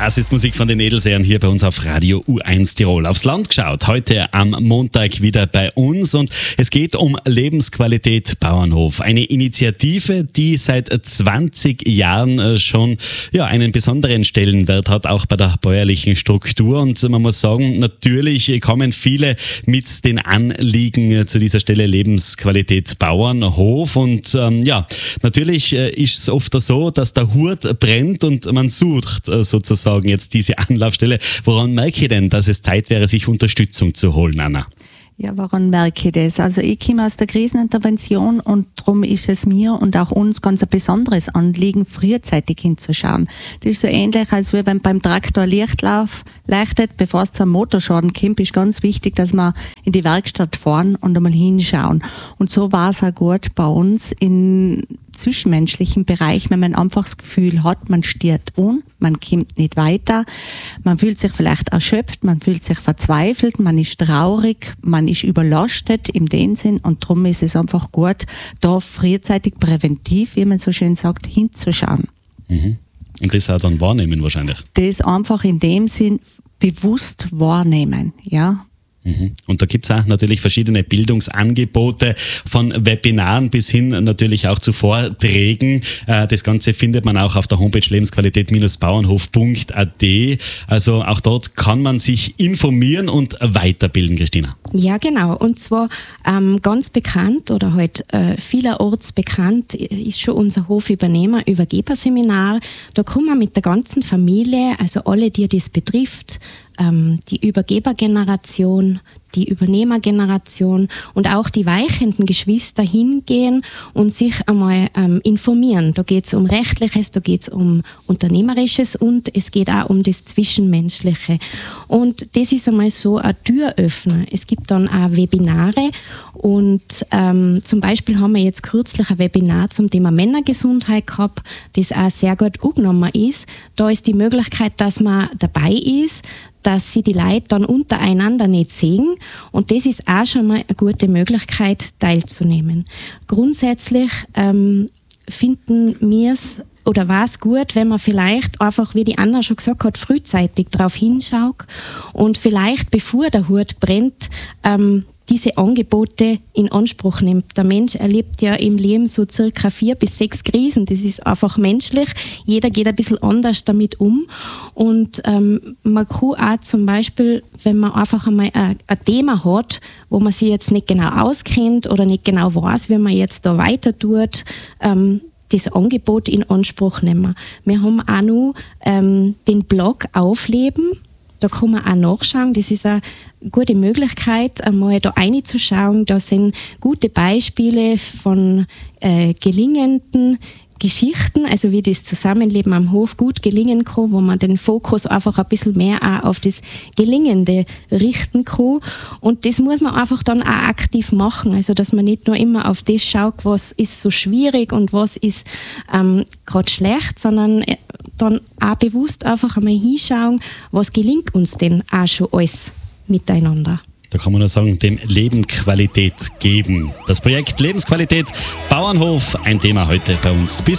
Das ist Musik von den Edelsehern hier bei uns auf Radio U1 Tirol. Aufs Land geschaut, heute am Montag wieder bei uns und es geht um Lebensqualität Bauernhof. Eine Initiative, die seit 20 Jahren schon einen besonderen Stellenwert hat, auch bei der bäuerlichen Struktur. Und man muss sagen, natürlich kommen viele mit den Anliegen zu dieser Stelle Lebensqualität Bauernhof. Und natürlich ist es oft so, dass der Hut brennt und man sucht sozusagen jetzt diese Anlaufstelle. Woran merke ich denn, dass es Zeit wäre, sich Unterstützung zu holen, Anna? Ja, woran merke ich das? Also ich komme aus der Krisenintervention und darum ist es mir und auch uns ganz ein besonderes Anliegen, frühzeitig hinzuschauen. Das ist so ähnlich, als wenn beim Traktor Licht leuchtet, bevor es zu einem Motorschaden kommt, ist ganz wichtig, dass wir in die Werkstatt fahren und einmal hinschauen. Und so war es auch gut bei uns im zwischenmenschlichen Bereich, wenn man einfach das Gefühl hat, man stirbt man kommt nicht weiter, man fühlt sich vielleicht erschöpft, man fühlt sich verzweifelt, man ist traurig, man ist überlastet in dem Sinn und darum ist es einfach gut, da frühzeitig präventiv, wie man so schön sagt, hinzuschauen. Mhm. Und das auch dann wahrnehmen wahrscheinlich? Das einfach in dem Sinn bewusst wahrnehmen, ja. Und da gibt es auch natürlich verschiedene Bildungsangebote von Webinaren bis hin natürlich auch zu Vorträgen. Das Ganze findet man auch auf der Homepage lebensqualität-bauernhof.at. Also auch dort kann man sich informieren und weiterbilden, Christina. Ja, genau. Und zwar ganz bekannt oder halt vielerorts bekannt ist schon unser Hofübernehmer-Übergeberseminar. Da kommen wir mit der ganzen Familie, also alle, die das betrifft, die Übergebergeneration, die Übernehmergeneration und auch die weichenden Geschwister hingehen und sich einmal informieren. Da geht es um Rechtliches, da geht es um Unternehmerisches und es geht auch um das Zwischenmenschliche. Und das ist einmal so ein Türöffner. Es gibt dann auch Webinare und zum Beispiel haben wir jetzt kürzlich ein Webinar zum Thema Männergesundheit gehabt, das auch sehr gut angenommen ist. Da ist die Möglichkeit, dass man dabei ist, dass sie die Leute dann untereinander nicht sehen. Und das ist auch schon mal eine gute Möglichkeit, teilzunehmen. Grundsätzlich finden wir es oder war es gut, wenn man vielleicht einfach, wie die Anna schon gesagt hat, frühzeitig darauf hinschaut und vielleicht, bevor der Hut brennt, diese Angebote in Anspruch nimmt. Der Mensch erlebt ja im Leben so circa 4 bis 6 Krisen. Das ist einfach menschlich. Jeder geht ein bisschen anders damit um. Und man kann auch zum Beispiel, wenn man einfach einmal ein Thema hat, wo man sich jetzt nicht genau auskennt oder nicht genau weiß, wie man jetzt da weiter tut, das Angebot in Anspruch nehmen. Wir haben auch noch den Blog Aufleben. Da kann man auch nachschauen. Das ist eine gute Möglichkeit, einmal da reinzuschauen. Da sind gute Beispiele von gelingenden Geschichten, also wie das Zusammenleben am Hof gut gelingen kann, wo man den Fokus einfach ein bisschen mehr auch auf das Gelingende richten kann. Und das muss man einfach dann auch aktiv machen, also dass man nicht nur immer auf das schaut, was ist so schwierig und was ist gerade schlecht, sondern dann auch bewusst einfach einmal hinschauen, was gelingt uns denn auch schon alles miteinander. Da kann man nur sagen, dem Leben Qualität geben. Das Projekt Lebensqualität Bauernhof, ein Thema heute bei uns. Bis